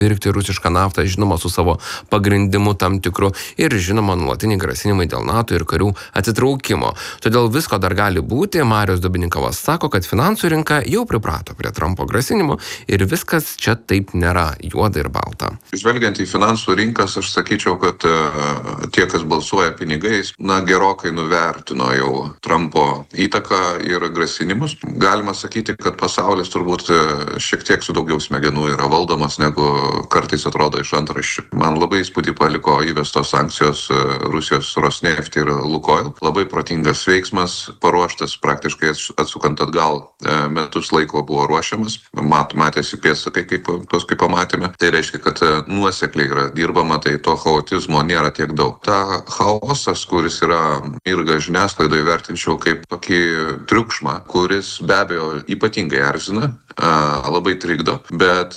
pirkti rusišką naftą, žinoma, su savo pagrindimu tam tikru ir, žinoma, nuolatiniai grasinimai dėl NATO ir karių atsitraukimo. Todėl visko dar gali būti. Marius Dubnikovas sako, kad finansų rinka jau priprato prie Trumpo grasinimų ir viskas čia taip nėra juoda ir balta. Žvelgiant į finansų rinkas, aš sakyčiau, kad tie, kas balsuoja pinigais, gerokai nuvertino jau Trumpo įtaką ir grasinimus. Galima sakyti, kad pasaulis turbūt šiek tiek su daugiau smegenų yra valdomas negu kartais atrodo iš antraščių. Man labai įspūdį paliko įvestos sankcijos Rusijos Rosneft ir Lukoil. Labai protingas veiksmas, paruoštas praktiškai atsukant atgal, metus laiko buvo ruošiamas. Matėsi pėdsakai, kaip paskui pamatėme. Tai reiškia, kad nuosekliai yra dirbama, tai to chaotizmo nėra tiek daug. Ta chaosas, kuris yra irga žiniasklaidoje, vertinčiau kaip tokį triukšmą, kuris be abejo ypatingai erzina, labai trikdo, bet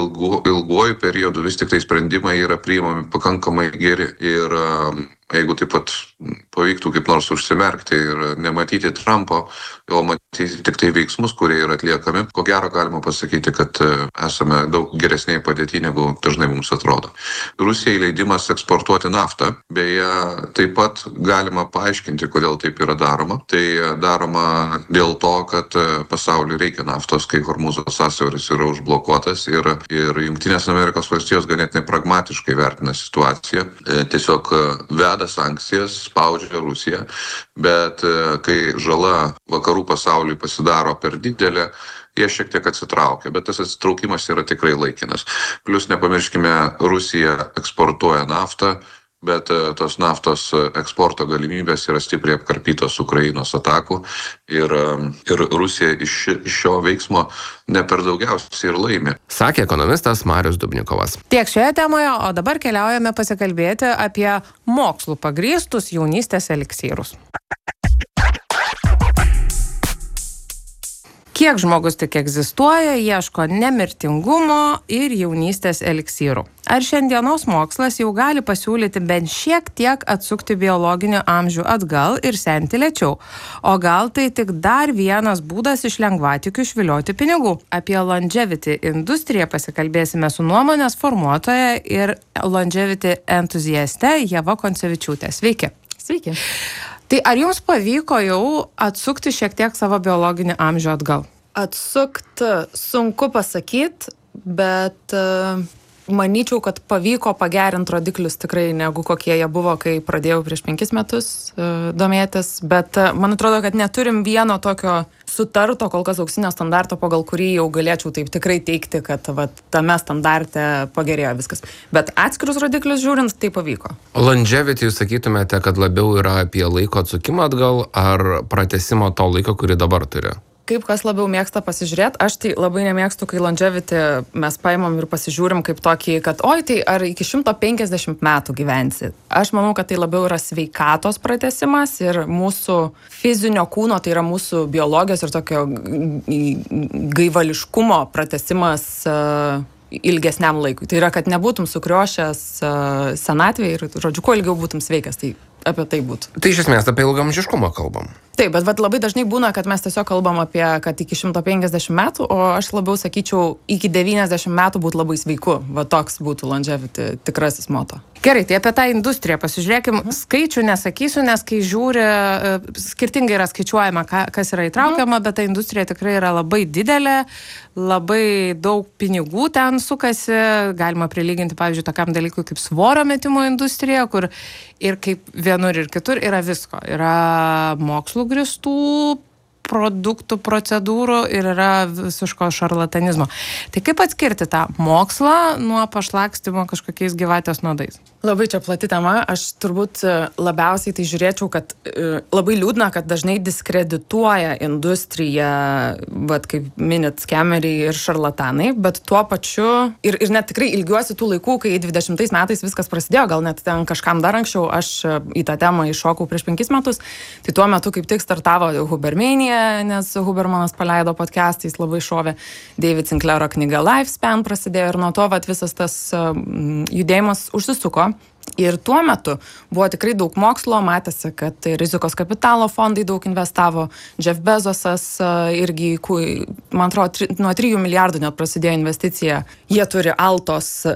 ilguoju periodu vis tik tai sprendimai yra priimami pakankamai geri ir jeigu taip pat pavyktų kaip nors užsimerkti ir nematyti Trumpo, o matyti tik tai veiksmus, kurie yra atliekami, ko gero galima pasakyti, kad esame daug geresnėje padėtyje, negu dažnai mums atrodo. Rusijai leidimas eksportuoti naftą, beje, taip pat galima paaiškinti, kodėl taip yra daroma. Tai daroma dėl to, kad pasauliui reikia naftos, kai Hormūzo sąsiauris yra užblokuotas ir Jungtinės Amerikos valstijos ganėtinai pragmatiškai vertina situaciją. Tiesiog veda sankcijas, spaudžia Rusiją, bet kai žala vakarų pasauliui pasidaro per didelė, jie šiek tiek atsitraukia, bet tas atsitraukimas yra tikrai laikinas. Plius nepamirškime, Rusija eksportuoja naftą, bet tos naftos eksporto galimybės yra stipriai apkarpytos Ukrainos atakų ir Rusija iš šio veiksmo ne per daugiausiai ir laimi. Sakė ekonomistas Marius Dubnikovas. Tiek šioje temoje, o dabar keliaujame pasikalbėti apie mokslų pagrįstus jaunystės eliksyrus. Kiek žmogus tik egzistuoja, ieško nemirtingumo ir jaunystės eliksyrų. Ar šiandienos mokslas jau gali pasiūlyti bent šiek tiek atsukti biologinį amžių atgal ir senti lėčiau? O gal tai tik dar vienas būdas iš lengvatikių išvilioti pinigų? Apie longevity industriją pasikalbėsime su nuomonės formuotoja ir longevity entuziaste Ieva Koncevičiūtė. Sveiki. Sveiki. Tai ar jums pavyko jau atsukti šiek tiek savo biologinį amžių atgal? Atsukti sunku pasakyti, bet manyčiau, kad pavyko pagerinti rodiklius tikrai negu kokie jie buvo, kai pradėjau prieš 5 metus domėtis. Bet man atrodo, kad neturim vieno tokio sutarto, kol kas auksinio standarto, pagal kurį jau galėčiau taip tikrai teikti, kad tame standarte pagerėjo viskas. Bet atskirus rodiklius žiūrint, tai pavyko. Longevity jūs sakytumėte, kad labiau yra apie laiko atsukimą atgal ar pratęsimo to laiko, kurį dabar turi? Kaip kas labiau mėgsta pasižiūrėti, aš tai labai nemėgstu, kai longevity mes paimam ir pasižiūrim kaip tokį, kad oi, tai ar iki 150 metų gyvensi. Aš manau, kad tai labiau yra sveikatos pratęsimas ir mūsų fizinio kūno, tai yra mūsų biologijos ir tokio gaivališkumo pratęsimas ilgesniam laikui. Tai yra, kad nebūtum sukriošęs senatvėje ir, žodžiu, kuo ilgiau būtum sveikas. Tai apie tai būtų. Tai iš esmės apie ilgaamžiškumą kalbam. Taip, bet labai dažnai būna, kad mes tiesiog kalbam apie, kad iki 150 metų, o aš labiau sakyčiau, iki 90 metų būtų labai sveiku. Va toks būtų longevity tikrasis moto. Gerai, tai apie tą industriją pasižiūrėkim. Skaičių nesakysiu, nes kai žiūri, skirtingai yra skaičiuojama, kas yra įtraukiama, bet ta industrija tikrai yra labai didelė, labai daug pinigų ten sukasi, galima prilyginti, pavyzdžiui, tokiam dalykui kaip svorio metimo industrija, kur ir kaip vienur ir kitur yra visko. Yra mokslų grįstų produktų, procedūrų ir yra visiško šarlatanizmo. Tai kaip atskirti tą mokslą nuo pašlakstymo kažkokiais gyvatės nuodais? Labai čia plati tema. Aš turbūt labiausiai tai žiūrėčiau, kad labai liūdna, kad dažnai diskredituoja industriją, kaip minit, skemeriai ir šarlatanai, bet tuo pačiu ir net tikrai ilgiuosi tų laikų, kai 20 metais viskas prasidėjo, gal net ten kažkam dar anksčiau, aš į tą temą iššokau prieš 5 metus, tai tuo metu kaip tik startavo Hubermania, nes Hubermanas paleido podcastą, jis labai šovė, David Sinclairo knyga Lifespan prasidėjo ir nuo to visas tas judėjimas užsisuko. Ir tuo metu buvo tikrai daug mokslo, matėsi, kad rizikos kapitalo fondai daug investavo. Jeff Bezosas irgi, man atrodo, nuo 3 milijardų net prasidėjo investicija. Jie turi Altos